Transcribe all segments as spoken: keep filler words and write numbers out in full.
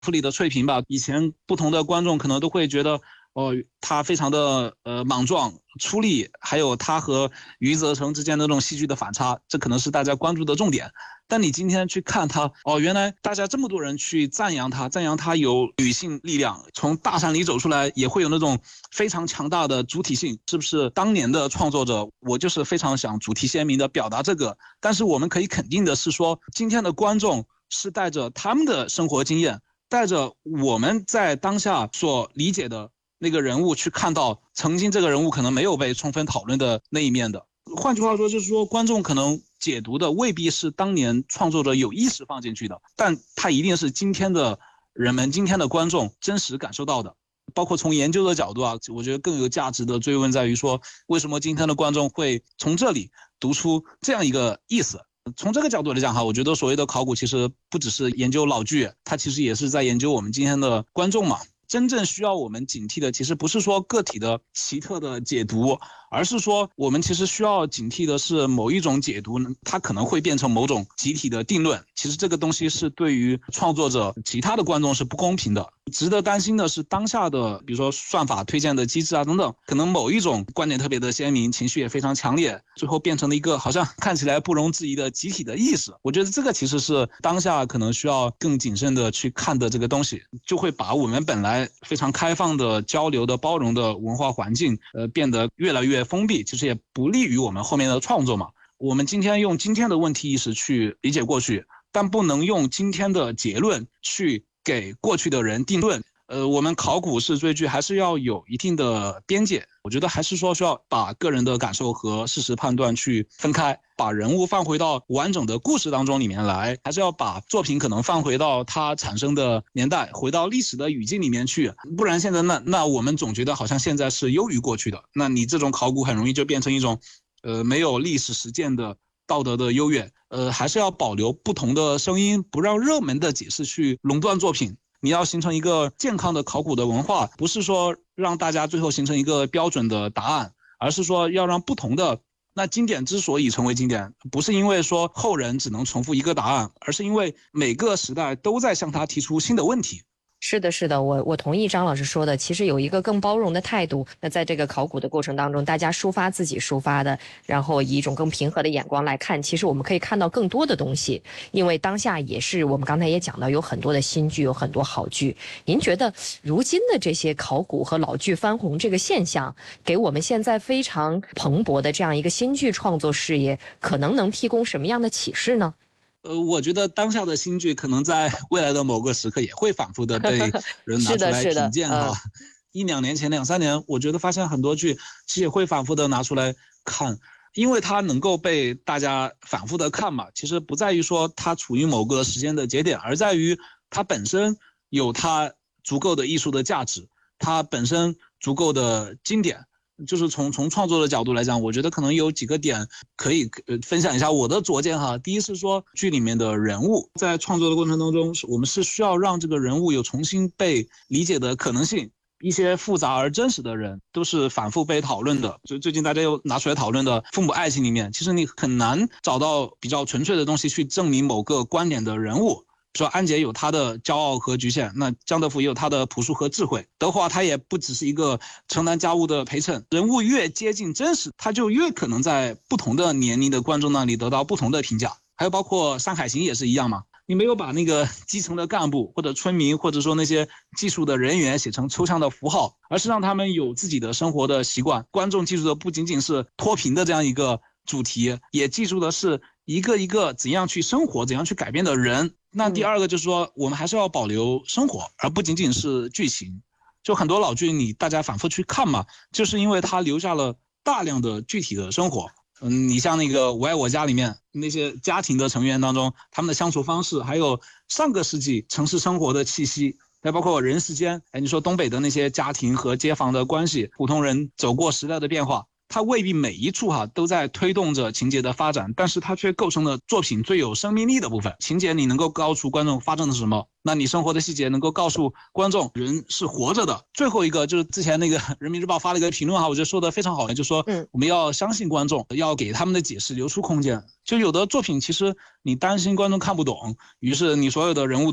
府里的翠屏吧，以前不同的观众可能都会觉得哦，他非常的呃莽撞出力，还有他和余则成之间的那种戏剧的反差，这可能是大家关注的重点。但你今天去看他，哦，原来大家这么多人去赞扬他，赞扬他有女性力量，从大山里走出来也会有那种非常强大的主体性，是不是？当年的创作者，我就是非常想主题鲜明的表达这个。但是我们可以肯定的是说，今天的观众是带着他们的生活经验，带着我们在当下所理解的那个人物去看到曾经这个人物可能没有被充分讨论的那一面的。换句话说，就是说观众可能解读的未必是当年创作者有意识放进去的，但它一定是今天的人们、今天的观众真实感受到的。包括从研究的角度啊，我觉得更有价值的追问在于说，为什么今天的观众会从这里读出这样一个意思。从这个角度来讲哈，我觉得所谓的考古其实不只是研究老剧，它其实也是在研究我们今天的观众嘛。真正需要我们警惕的其实不是说个体的奇特的解读，而是说我们其实需要警惕的是某一种解读它可能会变成某种集体的定论。其实这个东西是对于创作者其他的观众是不公平的。值得担心的是当下的比如说算法推荐的机制啊等等，可能某一种观点特别的鲜明，情绪也非常强烈，最后变成了一个好像看起来不容置疑的集体的意识。我觉得这个其实是当下可能需要更谨慎的去看的这个东西，就会把我们本来非常开放的交流的包容的文化环境呃变得越来越封闭，其实也不利于我们后面的创作嘛。我们今天用今天的问题意识去理解过去，但不能用今天的结论去给过去的人定论。呃，我们考古式追剧还是要有一定的边界，我觉得还是说需要把个人的感受和事实判断去分开，把人物放回到完整的故事当中里面来，还是要把作品可能放回到它产生的年代，回到历史的语境里面去。不然现在那那我们总觉得好像现在是优于过去的，那你这种考古很容易就变成一种呃没有历史实践的道德的优越。呃，还是要保留不同的声音，不让热门的解释去垄断作品。你要形成一个健康的考古的文化，不是说让大家最后形成一个标准的答案，而是说要让不同的，那经典之所以成为经典，不是因为说后人只能重复一个答案，而是因为每个时代都在向他提出新的问题。 是的，是的，我我同意张老师说的，其实有一个更包容的态度。那在这个考古的过程当中，大家抒发自己抒发的，然后以一种更平和的眼光来看，其实我们可以看到更多的东西。因为当下也是我们刚才也讲到，有很多的新剧，有很多好剧。您觉得如今的这些考古和老剧翻红这个现象，给我们现在非常蓬勃的这样一个新剧创作事业，可能能提供什么样的启示呢？ 呃，我觉得当下的新剧可能在未来的某个时刻也会反复的被人拿出来品鉴哈。一两年前、两三年，我觉得发现很多剧其实也会反复的拿出来看，因为它能够被大家反复的看嘛。其实不在于说它处于某个时间的节点，而在于它本身有它足够的艺术的价值，它本身足够的经典。就是从从创作的角度来讲，我觉得可能有几个点可以呃分享一下我的拙见哈。第一是说剧里面的人物在创作的过程当中，我们是需要让这个人物有重新被理解的可能性。一些复杂而真实的人都是反复被讨论的，就最近大家又拿出来讨论的父母爱情里面，其实你很难找到比较纯粹的东西去证明某个观点的人物。说安杰有他的骄傲和局限，那江德福也有他的朴素和智慧，德华他也不只是一个承担家务的陪衬。人物越接近真实，他就越可能在不同的年龄的观众那里得到不同的评价。还有包括山海行也是一样嘛，你没有把那个基层的干部或者村民或者说那些技术的人员写成抽象的符号，而是让他们有自己的生活的习惯。观众记住的不仅仅是脱贫的这样一个主题，也记住的是一个一个怎样去生活怎样去改变的人。那第二个就是说，我们还是要保留生活，而不仅仅是剧情。就很多老剧你大家反复去看嘛，就是因为它留下了大量的具体的生活。嗯，你像那个我爱我家里面那些家庭的成员当中，他们的相处方式，还有上个世纪城市生活的气息，还包括人世间，哎，你说东北的那些家庭和街坊的关系，普通人走过时代的变化，它未必每一处哈、啊、都在推动着情节的发展，但是它却构成了作品最有生命力的部分。情节你能够告诉观众发生了什么，那你生活的细节能够告诉观众人是活着的。最后一个就是之前那个人民日报发了一个评论哈，我觉得说的非常好，就说我们要相信观众，要给他们的解释留出空间。就有的作品其实你担心观众看不懂，于是你所有的人物的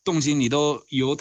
动静你都由